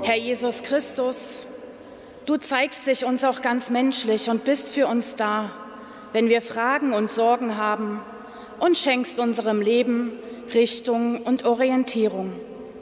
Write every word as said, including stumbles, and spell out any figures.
Herr Jesus Christus, du zeigst dich uns auch ganz menschlich und bist für uns da, wenn wir Fragen und Sorgen haben, und schenkst unserem Leben Richtung und Orientierung.